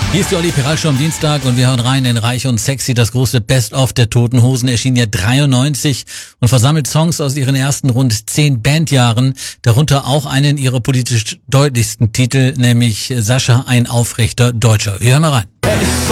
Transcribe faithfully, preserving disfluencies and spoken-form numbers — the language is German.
Hier ist die Olli Piral Show am Dienstag und wir hören rein in Reich und Sexy. Das große Best-of der Toten Hosen erschien ja dreiundneunzig und versammelt Songs aus ihren ersten rund zehn Bandjahren, darunter auch einen ihrer politisch deutlichsten Titel, nämlich Sascha, ein aufrechter Deutscher. Wir hören mal rein.